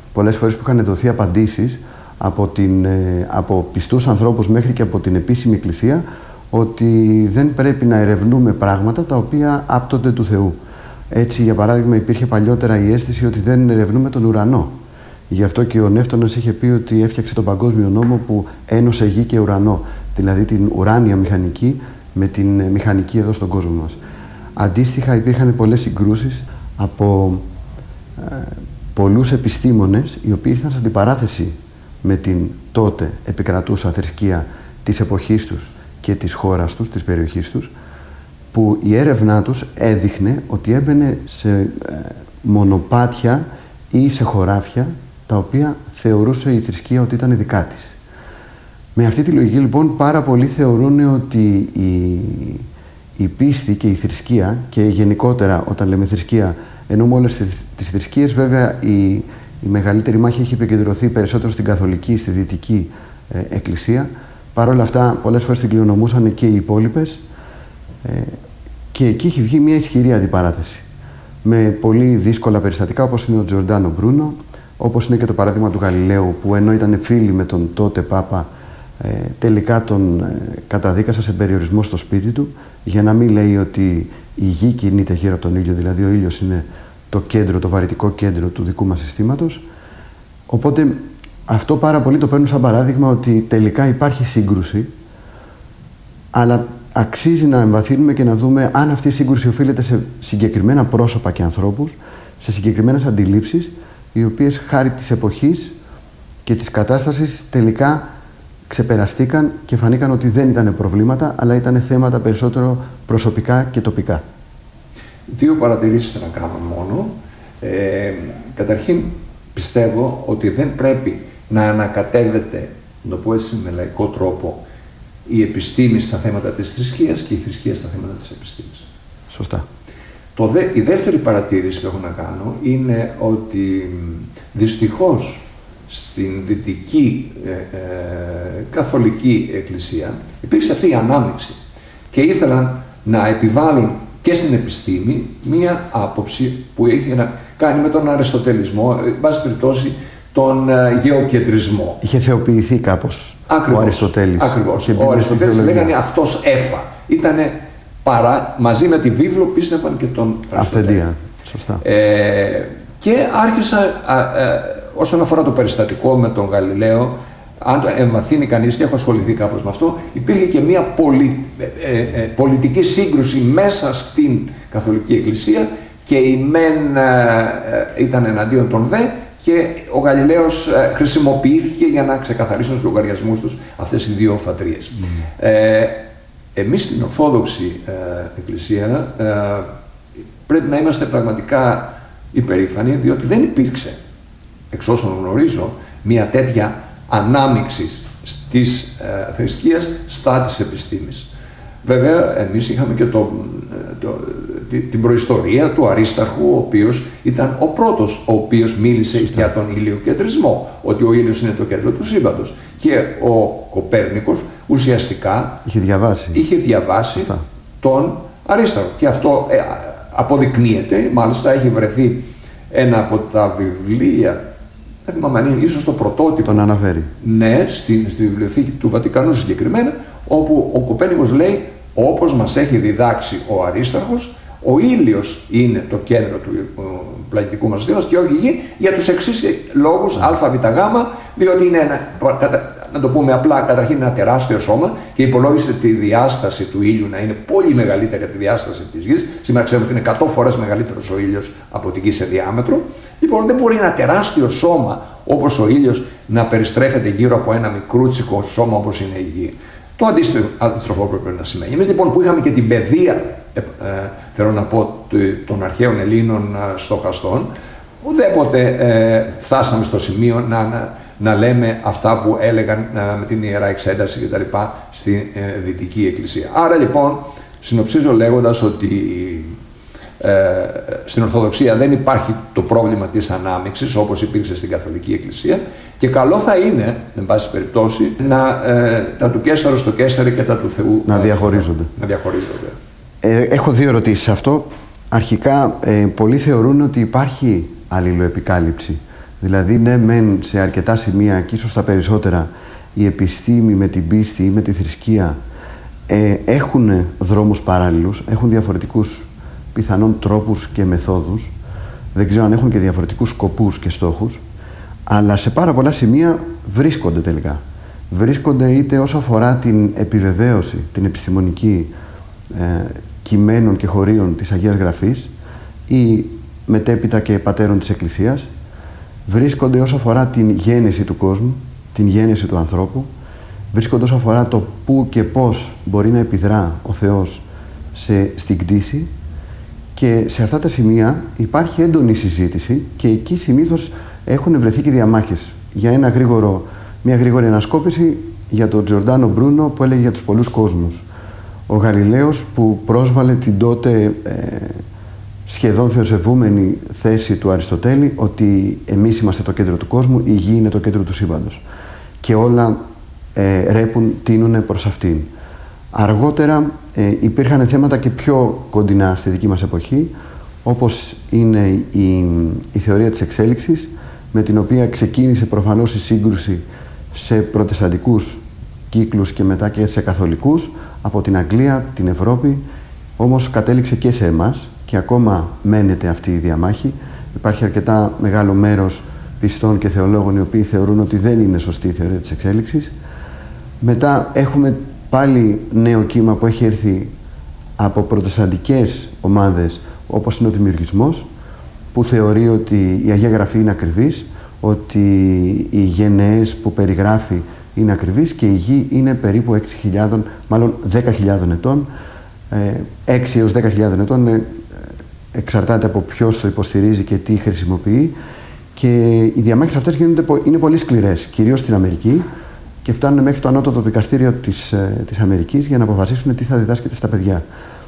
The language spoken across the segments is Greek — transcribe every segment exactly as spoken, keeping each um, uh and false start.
πολλές φορές που είχαν δοθεί απαντήσεις από, την, από πιστούς ανθρώπους μέχρι και από την επίσημη Εκκλησία, ότι δεν πρέπει να ερευνούμε πράγματα τα οποία άπτονται του Θεού. Έτσι, για παράδειγμα, υπήρχε παλιότερα η αίσθηση ότι δεν ερευνούμε τον ουρανό. Γι' αυτό και ο Νεύτωνας είχε πει ότι έφτιαξε τον παγκόσμιο νόμο που ένωσε γη και ουρανό. Δηλαδή την ουράνια μηχανική με την μηχανική εδώ στον κόσμο μας. Αντίστοιχα, υπήρχαν πολλές συγκρούσεις από ε, πολλούς επιστήμονες, οι οποίοι ήρθαν σε αντιπαράθεση με την τότε επικρατούσα θρησκεία της εποχής τους και της χώρας τους, της περιοχής τους, που η έρευνά τους έδειχνε ότι έμπαινε σε ε, μονοπάτια ή σε χωράφια τα οποία θεωρούσε η θρησκεία ότι ήταν δικά της. Με αυτή τη λογική, λοιπόν, πάρα πολλοί θεωρούν ότι η, η πίστη και η θρησκεία, και γενικότερα όταν λέμε θρησκεία εννοούμε όλες τις θρησκείες, βέβαια η, η μεγαλύτερη μάχη έχει επικεντρωθεί περισσότερο στην καθολική, στη δυτική ε, εκκλησία. Παρ' όλα αυτά, πολλές φορές την κληρονομούσαν και οι υπόλοιπες, ε, και εκεί έχει βγει μια ισχυρή αντιπαράθεση. Με πολύ δύσκολα περιστατικά, όπως είναι ο Τζορντάνο Μπρούνο, όπως είναι και το παράδειγμα του Γαλιλαίου, που ενώ ήταν φίλοι με τον τότε Πάπα, ε, τελικά τον ε, καταδίκασα σε περιορισμό στο σπίτι του, για να μην λέει ότι η γη κινείται γύρω από τον ήλιο, δηλαδή ο ήλιος είναι το κέντρο, το βαρυτικό κέντρο του δικού μας συστήματος. Οπότε αυτό πάρα πολύ το παίρνω σαν παράδειγμα ότι τελικά υπάρχει σύγκρουση, αλλά αξίζει να εμβαθύνουμε και να δούμε αν αυτή η σύγκρουση οφείλεται σε συγκεκριμένα πρόσωπα και ανθρώπους, σε συγκεκριμένες αντιλήψεις, οι οποίες χάρη της εποχής και της κατάστασης τελικά ξεπεραστήκαν και φανήκαν ότι δεν ήταν προβλήματα, αλλά ήταν θέματα περισσότερο προσωπικά και τοπικά. Δύο παρατηρήσεις να κάνω μόνο. Ε, καταρχήν, πιστεύω ότι δεν πρέπει να ανακατεύεται, να το πω έτσι με λαϊκό τρόπο, η επιστήμη στα θέματα της θρησκείας και η θρησκεία στα θέματα της επιστήμης. Σωστά. Το δε, η δεύτερη παρατήρηση που έχω να κάνω είναι ότι δυστυχώς στην δυτική ε, ε, καθολική εκκλησία υπήρξε αυτή η ανάμειξη και ήθελαν να επιβάλλουν και στην επιστήμη μία άποψη που είχε να κάνει με τον αριστοτελισμό, εν πάση περιπτώσει τον ε, γεωκεντρισμό. Είχε θεοποιηθεί κάπως ακριβώς, ο Αριστοτέλης. Ακριβώς. Ο Αριστοτέλης λέγανε αυτός έφα. Ήτανε παρά, μαζί με τη βίβλο πίστευαν και τον αυθεντία. Σωστά. Ε, και άρχισα, α, α, όσον αφορά το περιστατικό με τον Γαλιλαίο, αν εμβαθύνει κανείς και έχω ασχοληθεί κάπως με αυτό, υπήρχε και μια πολι, ε, ε, πολιτική σύγκρουση μέσα στην Καθολική Εκκλησία και οι μεν ε, ε, ήταν εναντίον των δε και ο Γαλιλαίος ε, χρησιμοποιήθηκε για να ξεκαθαρίσουν στους λογαριασμούς τους αυτές οι δύο φατρίες. Mm. Ε, εμείς στην Ορθόδοξη ε, Εκκλησία ε, πρέπει να είμαστε πραγματικά υπερήφανοι, διότι δεν υπήρξε, εξ όσων γνωρίζω, μια τέτοια ανάμειξη της ε, θρησκείας στα της επιστήμης. Βέβαια, εμείς είχαμε και το, το, την προϊστορία του Αρίσταρχου, ο οποίος ήταν ο πρώτος ο οποίος μίλησε για τον ηλιοκεντρισμό, ότι ο ήλιος είναι το κέντρο του σύμπαντος. Και ο Κοπέρνικος ουσιαστικά είχε διαβάσει, είχε διαβάσει Φωστά. τον Αρίσταρχο. Και αυτό ε, αποδεικνύεται, μάλιστα έχει βρεθεί ένα από τα βιβλία, δεν θυμάμαι αν είναι ίσως το πρωτότυπο. Τον αναφέρει. Ναι, στη, στη βιβλιοθήκη του Βατικανού συγκεκριμένα, όπου ο Κοπέρνικος λέει, όπως μας έχει διδάξει ο Αρίσταρχος, ο ήλιος είναι το κέντρο του πλανητικού μας συστήματος και όχι η γη, για τους εξής λόγους, α, β, γ, διότι είναι ένα, να το πούμε απλά, καταρχήν ένα τεράστιο σώμα και υπολόγισε τη διάσταση του ήλιου να είναι πολύ μεγαλύτερη από τη διάσταση της γης. Σήμερα ξέρουμε ότι είναι εκατό φορές μεγαλύτερος ο ήλιος από την γη σε διάμετρο. Λοιπόν, δεν μπορεί ένα τεράστιο σώμα όπως ο ήλιος να περιστρέφεται γύρω από ένα μικρούτσικο σώμα όπως είναι η γη. Το αντίστροφο πρέπει να σημαίνει. Εμείς λοιπόν που είχαμε και την παιδεία, ε, ε, θέλω να πω, των αρχαίων Ελλήνων ε, στοχαστών, ουδέποτε ε, φτάσαμε στο σημείο να, να, να λέμε αυτά που έλεγαν ε, με την Ιερά Εξένταση κτλ. Στη ε, Δυτική Εκκλησία. Άρα λοιπόν, συνοψίζω λέγοντας ότι ε, στην Ορθοδοξία δεν υπάρχει το πρόβλημα της ανάμειξης όπως υπήρξε στην Καθολική Εκκλησία και καλό θα είναι, εν πάση περιπτώσει, να, ε, τα του Καίσαρου στο Καίσαρι και τα του Θεού να διαχωρίζονται. Να διαχωρίζονται. Ε, έχω δύο ερωτήσεις σε αυτό. Αρχικά, ε, πολλοί θεωρούν ότι υπάρχει αλληλοεπικάλυψη Δηλαδή, ναι, μεν σε αρκετά σημεία και ίσως τα περισσότερα, η επιστήμη με την πίστη ή με τη θρησκεία ε, έχουν δρόμους παράλληλους, έχουν διαφορετικούς πιθανόν τρόπους και μεθόδους, δεν ξέρω αν έχουν και διαφορετικούς σκοπούς και στόχους, αλλά σε πάρα πολλά σημεία βρίσκονται τελικά. Βρίσκονται είτε όσο αφορά την επιβεβαίωση, την επιστημονική ε, κειμένων και χωρίων της Αγίας Γραφής ή μετέπειτα και πατέρων της Εκκλησίας, βρίσκονται όσο αφορά την γέννηση του κόσμου, την γέννηση του ανθρώπου, βρίσκονται όσο αφορά το πού και πώς μπορεί να επιδρά ο Θεός σε, στην κτήση, και σε αυτά τα σημεία υπάρχει έντονη συζήτηση και εκεί συνήθως έχουν βρεθεί και διαμάχες. Για ένα γρήγορο, μια γρήγορη ανασκόπηση για τον Τζορντάνο Μπρούνο που έλεγε για τους πολλούς κόσμους. Ο Γαλιλαίος που πρόσβαλε την τότε ε, σχεδόν θεοσεβούμενη θέση του Αριστοτέλη ότι εμείς είμαστε το κέντρο του κόσμου, η γη είναι το κέντρο του σύμπαντος και όλα ε, ρέπουν, τείνουν προς αυτήν. Αργότερα ε, υπήρχαν θέματα και πιο κοντινά στη δική μας εποχή, όπως είναι η, η θεωρία της εξέλιξης, με την οποία ξεκίνησε προφανώς η σύγκρουση σε προτεσταντικούς κύκλους και μετά και σε καθολικούς από την Αγγλία, την Ευρώπη, όμως κατέληξε και σε εμάς και ακόμα μένεται αυτή η διαμάχη. Υπάρχει αρκετά μεγάλο μέρος πιστών και θεολόγων οι οποίοι θεωρούν ότι δεν είναι σωστή η θεωρία της εξέλιξης. Μετά έχουμε πάλι νέο κύμα που έχει έρθει από προτεσταντικές ομάδες, όπως είναι ο δημιουργισμός, που θεωρεί ότι η Αγία Γραφή είναι ακριβής, ότι οι γενναίες που περιγράφει είναι ακριβείς και η γη είναι περίπου έξι χιλιάδες, μάλλον δέκα χιλιάδες ετών, έξι έως δέκα χιλιάδες ετών, εξαρτάται από ποιος το υποστηρίζει και τι χρησιμοποιεί, και οι διαμάχες αυτές γίνονται, είναι πολύ σκληρές, κυρίως στην Αμερική, και φτάνουν μέχρι το ανώτατο δικαστήριο της, της Αμερικής για να αποφασίσουν τι θα διδάσκεται στα παιδιά.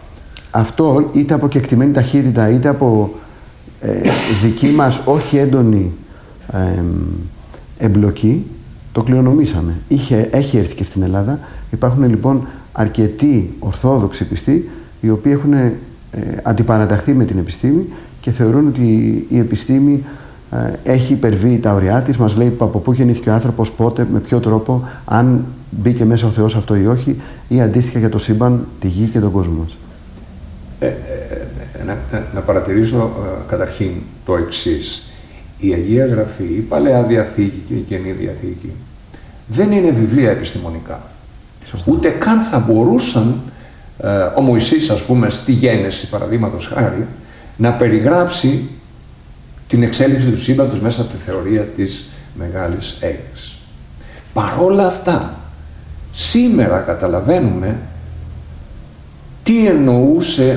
Αυτό είτε από κεκτημένη ταχύτητα είτε από ε, δική μας όχι έντονη ε, εμπλοκή, το κληρονομήσαμε. Είχε, έχει έρθει και στην Ελλάδα. Υπάρχουν λοιπόν αρκετοί ορθόδοξοι πιστοί οι οποίοι έχουν ε, αντιπαραταχθεί με την επιστήμη και θεωρούν ότι η επιστήμη ε, έχει υπερβεί τα ωριά της, μας λέει από πού γεννήθηκε ο άνθρωπος, πότε, με ποιο τρόπο, αν μπήκε μέσα ο Θεός αυτό ή όχι, ή αντίστοιχα για το σύμπαν, τη γη και τον κόσμο μας. Ε, ε, να, να παρατηρήσω ε, καταρχήν το εξής. Η Αγία Γραφή, η Παλαιά Διαθήκη και η Καινή Διαθήκη δεν είναι βιβλία επιστημονικά. Σωστά. Ούτε καν θα μπορούσαν ε, ο Μωυσής, ας πούμε, στη Γένεση, παραδείγματος χάρη, να περιγράψει την εξέλιξη του σύμπαντος μέσα από τη θεωρία της Μεγάλης Έκρηξης. Παρόλα αυτά, σήμερα καταλαβαίνουμε τι εννοούσε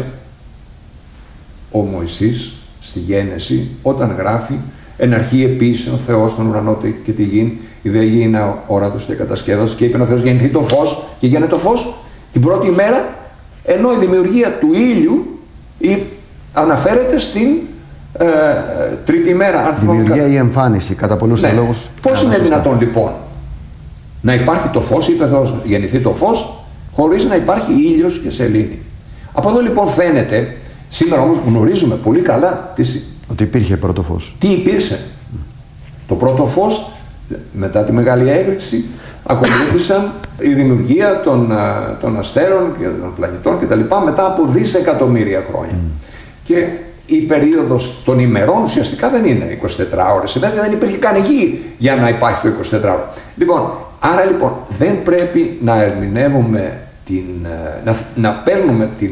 ο Μωυσής στη Γένεση όταν γράφει «Εν αρχή επίησε ο Θεός τον ουρανό και τη γη, η δε γη είναι όρατος και κατασκεύαστος, και είπε ο Θεός γεννηθεί το φως και γίνεται το φως την πρώτη ημέρα», ενώ η δημιουργία του ήλιου η, αναφέρεται στην ε, τρίτη ημέρα. Δημιουργία ή εμφάνιση, κατά πολλούς ναι. λόγους. Πώς είναι σωστά. Δυνατόν λοιπόν να υπάρχει το φως, είπε ο Θεός γεννηθεί το φως, χωρίς να υπάρχει ήλιος και σελήνη. Από εδώ λοιπόν φαίνεται, σήμερα όμως γνωρίζουμε πολύ καλά τι, ότι υπήρχε πρώτο φως. Τι υπήρξε. Mm. Το πρώτο φως, μετά τη Μεγάλη Έκρηξη, ακολούθησαν η δημιουργία των, των αστέρων και των πλανητών κτλ. Μετά από δισεκατομμύρια χρόνια. Mm. Και η περίοδος των ημερών ουσιαστικά δεν είναι εικοσιτέσσερις ώρες. Δεν υπήρχε καν γη για να υπάρχει το εικοσιτέσσερις ώρες. Λοιπόν, άρα λοιπόν δεν πρέπει να ερμηνεύουμε, την, να, να παίρνουμε την,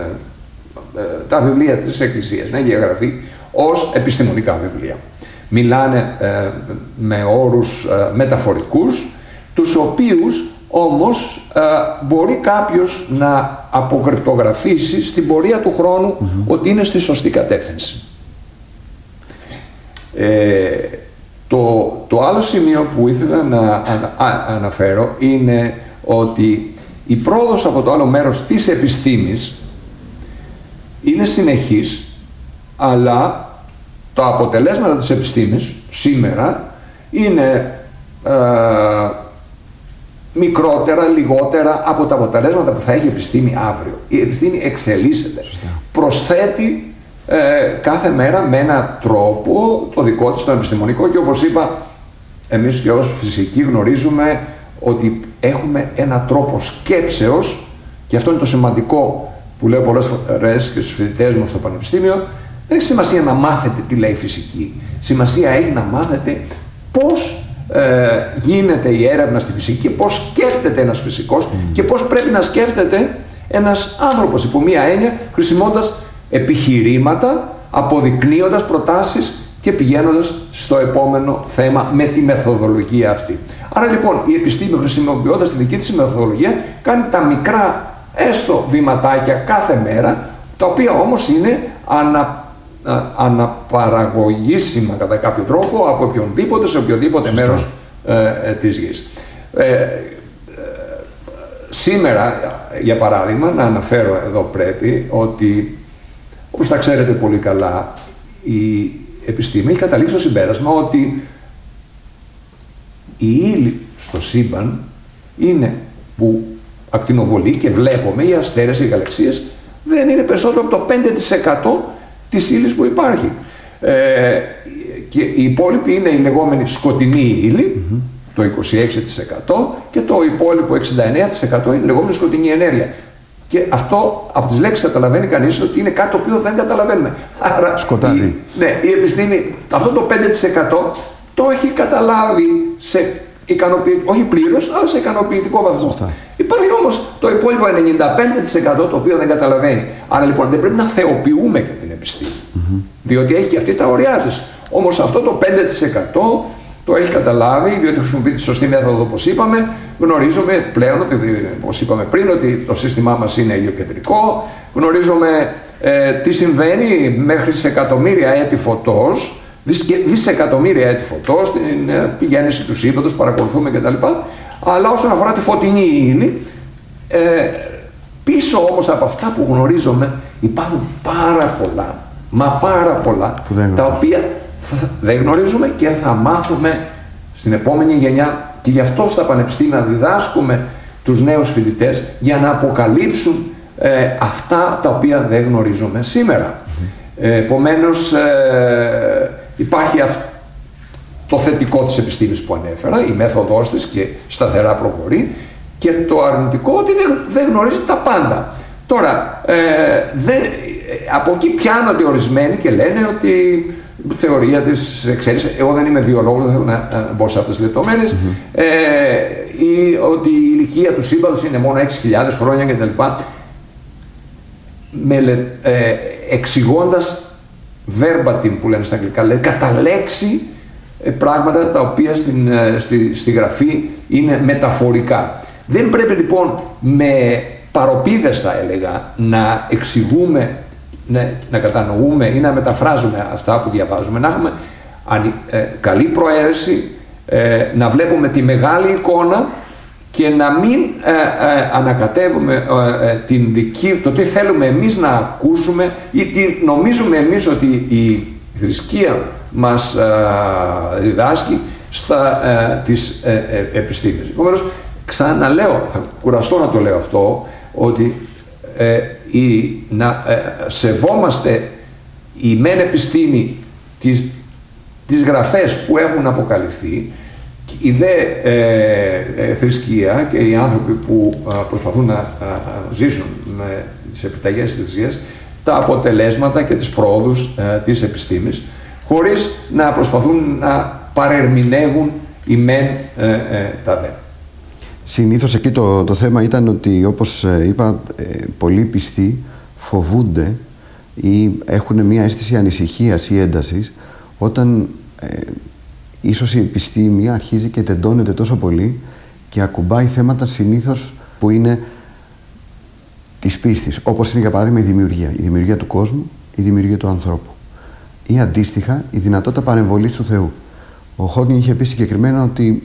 τα βιβλία της Εκκλησίας, να Αγία Γραφή, ως επιστημονικά βιβλία. Μιλάνε ε, με όρους ε, μεταφορικούς, τους οποίους όμως ε, μπορεί κάποιος να αποκρυπτογραφήσει στην πορεία του χρόνου mm-hmm. ότι είναι στη σωστή κατεύθυνση. Ε, το, το άλλο σημείο που ήθελα να ανα, α, αναφέρω είναι ότι η πρόοδος από το άλλο μέρος της επιστήμης είναι συνεχής, αλλά τα αποτελέσματα της επιστήμης σήμερα είναι ε, μικρότερα, λιγότερα από τα αποτελέσματα που θα έχει η επιστήμη αύριο. Η επιστήμη εξελίσσεται, προσθέτει ε, κάθε μέρα με έναν τρόπο το δικό της, τον επιστημονικό, και όπως είπα, εμείς και ως φυσικοί γνωρίζουμε ότι έχουμε έναν τρόπο σκέψεως, και αυτό είναι το σημαντικό που λέω πολλές φορές και στους φοιτητές μου στο πανεπιστήμιο. Δεν έχει σημασία να μάθετε τι λέει η φυσική. Σημασία έχει να μάθετε πώς ε, γίνεται η έρευνα στη φυσική, πώς σκέφτεται ένας φυσικός mm. και πώς πρέπει να σκέφτεται ένας άνθρωπος, υπό μία έννοια, χρησιμοποιώντας επιχειρήματα, αποδεικνύοντας προτάσεις και πηγαίνοντας στο επόμενο θέμα με τη μεθοδολογία αυτή. Άρα λοιπόν η επιστήμη, χρησιμοποιώντας τη δική της μεθοδολογία, κάνει τα μικρά έστω βηματάκια κάθε μέρα, τα οποία όμως είναι ανα, α, αναπαραγωγήσιμα κατά κάποιο τρόπο από οποιονδήποτε σε οποιοδήποτε μέρος ε, ε, της γης. Ε, ε, σήμερα, για παράδειγμα, να αναφέρω εδώ πρέπει ότι, όπως τα ξέρετε πολύ καλά, η επιστήμη έχει καταλήξει στο συμπέρασμα ότι η ύλη στο σύμπαν είναι που ακτινοβολεί και βλέπουμε, οι αστέρες, οι γαλαξίες, δεν είναι περισσότερο από το πέντε τοις εκατό της ύλης που υπάρχει. Ε, και η υπόλοιπη είναι η λεγόμενη σκοτεινή ύλη, mm-hmm. το είκοσι έξι τοις εκατό, και το υπόλοιπο εξήντα εννέα τοις εκατό είναι η λεγόμενη σκοτεινή ενέργεια. Και αυτό από τις λέξεις καταλαβαίνει κανείς ότι είναι κάτι το οποίο δεν καταλαβαίνουμε. Άρα, σκοτάδι. Η, ναι, η επιστήμη αυτό το πέντε τοις εκατό το έχει καταλάβει σε ικανοποιητικό, όχι πλήρως, αλλά σε ικανοποιητικό βαθμό. Σωστά. Υπάρχει όμως το υπόλοιπο ενενήντα πέντε τοις εκατό το οποίο δεν καταλαβαίνει. Άρα λοιπόν δεν πρέπει να θεοποιούμε και την επιστήμη. Mm-hmm. Διότι έχει και αυτή τα ωριά της. Όμως αυτό το πέντε τοις εκατό το έχει καταλάβει, διότι χρησιμοποιεί τη σωστή μέθοδο, όπως είπαμε. Γνωρίζουμε πλέον, ότι, όπως είπαμε πριν, ότι το σύστημά μας είναι ηλιοκεντρικό. Γνωρίζουμε ε, τι συμβαίνει μέχρι σε εκατομμύρια έτη φωτός, δισεκατομμύρια έτη φωτός, την ε, γέννηση του σύμπαντος, παρακολουθούμε κτλ. Αλλά όσον αφορά τη φωτεινή ύλη, ε, πίσω όμως από αυτά που γνωρίζουμε υπάρχουν πάρα πολλά, μα πάρα πολλά, τα οποία θα, δεν γνωρίζουμε και θα μάθουμε στην επόμενη γενιά, και γι' αυτό στα πανεπιστήμια διδάσκουμε τους νέους φοιτητές για να αποκαλύψουν ε, αυτά τα οποία δεν γνωρίζουμε σήμερα. Mm-hmm. ε, επομένως ε, υπάρχει αυτό το θετικό της επιστήμης που ανέφερα, η μέθοδός της και σταθερά προχωρεί, και το αρνητικό ότι δεν, δεν γνωρίζει τα πάντα. Τώρα, ε, δεν, από εκεί πιάνονται ορισμένοι και λένε ότι η θεωρία της εξέλιξης, εγώ δεν είμαι βιολόγος, δεν θέλω να, να μπω σε αυτές τις λεπτομέρειες, mm-hmm. ε, ή ότι η ηλικία του σύμπαντος είναι μόνο έξι χιλιάδες χρόνια κτλ. Ε, εξηγώντας verbatim που λένε στα αγγλικά, λέει κατά λέξη πράγματα τα οποία στην, στη, στη γραφή είναι μεταφορικά. Δεν πρέπει λοιπόν με παροπίδες, θα έλεγα, να εξηγούμε, να, να κατανοούμε ή να μεταφράζουμε αυτά που διαβάζουμε, να έχουμε ε, καλή προαίρεση, ε, να βλέπουμε τη μεγάλη εικόνα και να μην ε, ε, ανακατεύουμε ε, ε, την δική, το τι θέλουμε εμείς να ακούσουμε ή τι νομίζουμε εμείς ότι η θρησκεία μας ε, διδάσκει στα ε, τις ε, ε, επιστήμες. Επομένως, ξαναλέω, θα κουραστώ να το λέω αυτό, ότι ε, η, να ε, σεβόμαστε η μεν επιστήμη τις, τις γραφές που έχουν αποκαλυφθεί, η δε ε, ε, θρησκεία και οι άνθρωποι που ε, προσπαθούν να ε, ζήσουν με τις επιταγές της θρησκείας τα αποτελέσματα και τις πρόοδους ε, της επιστήμης, χωρίς να προσπαθούν να παρερμηνεύουν οι μεν ε, ε, τα δε. Συνήθως εκεί το, το θέμα ήταν ότι, όπως είπα, ε, πολλοί πιστοί φοβούνται ή έχουν μια αίσθηση ανησυχίας ή έντασης όταν ε, ίσως η επιστήμη αρχίζει και τεντώνεται τόσο πολύ και ακουμπάει θέματα συνήθως που είναι της πίστης, όπως είναι για παράδειγμα η δημιουργία, η δημιουργία του κόσμου, η δημιουργία του ανθρώπου ή αντίστοιχα η δυνατότητα παρεμβολής του Θεού. Ο Χόκινγκ είχε πει συγκεκριμένα ότι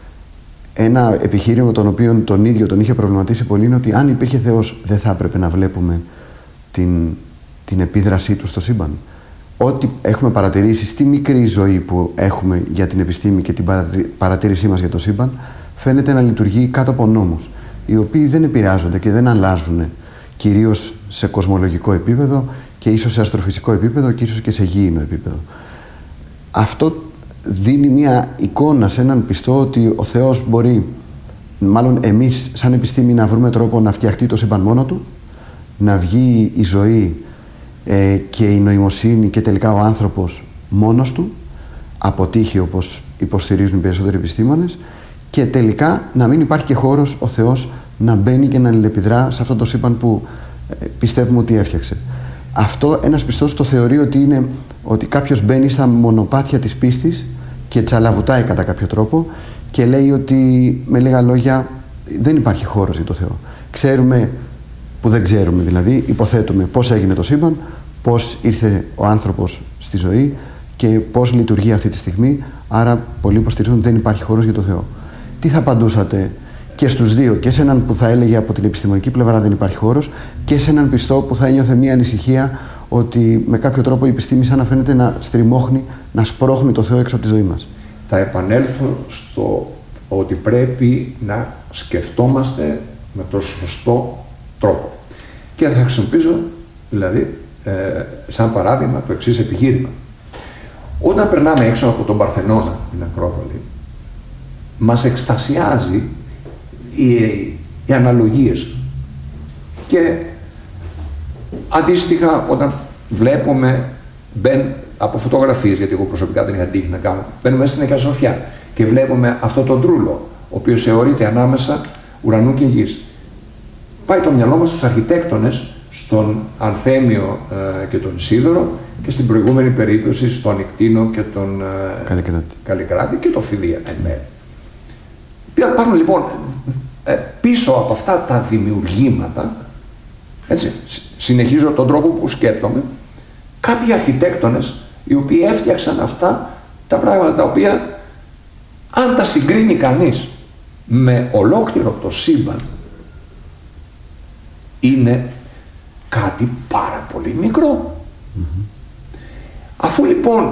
ένα επιχείρημα τον οποίο τον ίδιο τον είχε προβληματίσει πολύ είναι ότι αν υπήρχε Θεός δεν θα έπρεπε να βλέπουμε την, την επίδρασή του στο σύμπαν. Ό,τι έχουμε παρατηρήσει στη μικρή ζωή που έχουμε για την επιστήμη και την παρατήρησή μας για το σύμπαν φαίνεται να λειτουργεί κάτω από νόμους, οι οποίοι δεν επηρεάζονται και δεν αλλάζουν κυρίως σε κοσμολογικό επίπεδο και ίσως σε αστροφυσικό επίπεδο και ίσως και σε γήινο επίπεδο. Αυτό δίνει μια εικόνα σε έναν πιστό ότι ο Θεός μπορεί, μάλλον εμείς σαν επιστήμη, να βρούμε τρόπο να φτιαχτεί το σύμπαν μόνο του, να βγει η ζωή ε, και η νοημοσύνη και τελικά ο άνθρωπος μόνος του, από τύχη όπως υποστηρίζουν οι περισσότεροι επιστήμονες, και τελικά να μην υπάρχει και χώρος ο Θεός να μπαίνει και να αλληλεπιδρά σε αυτό το σύμπαν που ε, πιστεύουμε ότι έφτιαξε. Αυτό ένας πιστός το θεωρεί ότι είναι ότι κάποιος μπαίνει στα μονοπάτια της πίστης και τσαλαβουτάει κατά κάποιο τρόπο και λέει ότι, με λίγα λόγια, δεν υπάρχει χώρος για το Θεό. Ξέρουμε που δεν ξέρουμε, δηλαδή υποθέτουμε πώς έγινε το σύμπαν, πώς ήρθε ο άνθρωπος στη ζωή και πώς λειτουργεί αυτή τη στιγμή, άρα πολλοί υποστηρίζουν ότι δεν υπάρχει χώρος για το Θεό. Τι θα απαντούσατε και στους δύο, και σε έναν που θα έλεγε από την επιστημονική πλευρά δεν υπάρχει χώρος, και σε έναν πιστό που θα ένιωθε μια ανησυχία ότι με κάποιο τρόπο η επιστήμη σαν να φαίνεται να στριμώχνει, να σπρώχνει το Θεό έξω από τη ζωή μας? Θα επανέλθω στο ότι πρέπει να σκεφτόμαστε με τον σωστό τρόπο. Και θα χρησιμοποιήσω, δηλαδή, ε, σαν παράδειγμα, το εξής επιχείρημα. Όταν περνάμε έξω από τον Παρθενώνα, την Ακρόπολη, μας εκστασιάζει οι, οι αναλογίες του. Και αντίστοιχα, όταν βλέπουμε, μπαίνουν από φωτογραφίες, γιατί εγώ προσωπικά δεν είχα τύχει να κάνω, μπαίνουμε στην Αγία Σοφιά και βλέπουμε αυτό τον τρούλο, ο οποίος θεωρείται ανάμεσα ουρανού και γης. Πάει το μυαλό μας στους αρχιτέκτονες, στον Ανθέμιο ε, και τον Ισίδωρο, και στην προηγούμενη περίπτωση στον Νικτίνο και τον ε, Καλλικράτη. Καλλικράτη και το Φιδία εν μέρει. Υπάρχουν λοιπόν ε, πίσω από αυτά τα δημιουργήματα, έτσι, συνεχίζω τον τρόπο που σκέπτομαι, κάποιοι αρχιτέκτονες οι οποίοι έφτιαξαν αυτά τα πράγματα τα οποία, αν τα συγκρίνει κανείς με ολόκληρο το σύμπαν, είναι κάτι πάρα πολύ μικρό. Mm-hmm. Αφού λοιπόν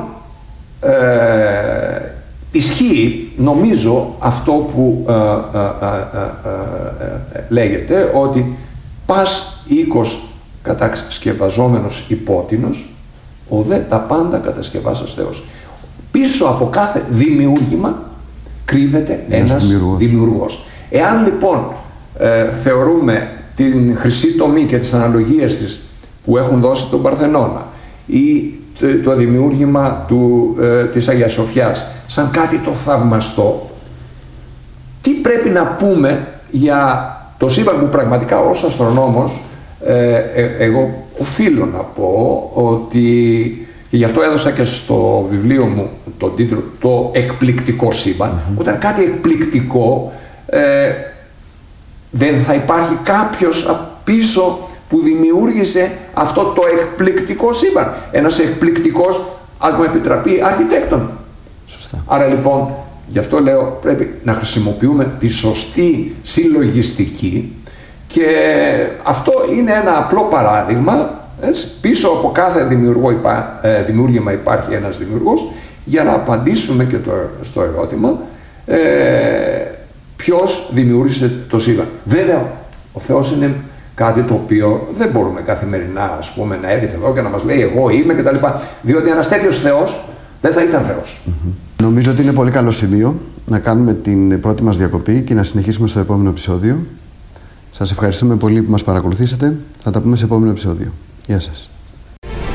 ε, ισχύει, νομίζω, αυτό που ε, ε, ε, ε, ε, λέγεται, ότι πας οίκος κατασκευαζόμενος υπότινος, ο δε τα πάντα κατασκευάσας Θεός. Πίσω από κάθε δημιούργημα κρύβεται ένας, ένας δημιουργός. δημιουργός. Εάν λοιπόν ε, θεωρούμε την χρυσή τομή και τις αναλογίες της που έχουν δώσει τον Παρθενώνα ή το, το δημιούργημα του, ε, της Αγίας Σοφιάς σαν κάτι το θαυμαστό, τι πρέπει να πούμε για το σύμπαν που πραγματικά ως αστρονόμος ε, ε, εγώ οφείλω να πω ότι, και γι' αυτό έδωσα και στο βιβλίο μου τον τίτλο «Το εκπληκτικό σύμπαν», mm-hmm. όταν κάτι εκπληκτικό ε, δεν θα υπάρχει κάποιος πίσω που δημιούργησε αυτό το εκπληκτικό σύμπαν. Ένας εκπληκτικός, ας μου επιτραπεί, αρχιτέκτον. Σωστά. Άρα λοιπόν, γι' αυτό λέω, πρέπει να χρησιμοποιούμε τη σωστή συλλογιστική, και αυτό είναι ένα απλό παράδειγμα. Έτσι, πίσω από κάθε δημιουργό υπά, ε, δημιούργημα υπάρχει ένας δημιουργός, για να απαντήσουμε και το, στο ερώτημα ε, ποιος δημιούργησε το σύμπαν. Βέβαια, ο Θεός είναι κάτι το οποίο δεν μπορούμε καθημερινά, ας πούμε, να έρχεται εδώ και να μας λέει εγώ είμαι κτλ. Διότι ένας τέτοιος Θεός δεν θα ήταν Θεός. Mm-hmm. Νομίζω ότι είναι πολύ καλό σημείο να κάνουμε την πρώτη μας διακοπή και να συνεχίσουμε στο επόμενο επεισόδιο. Σας ευχαριστούμε πολύ που μας παρακολουθήσατε. Θα τα πούμε σε επόμενο επεισόδιο. Γεια σας.